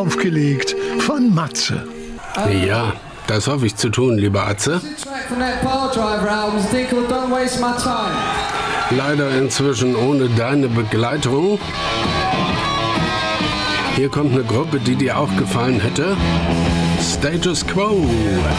aufgelegt von Matze. Ja, das hoffe ich zu tun, lieber Atze. Leider inzwischen ohne deine Begleitung. Hier kommt eine Gruppe, die dir auch gefallen hätte. Status Quo.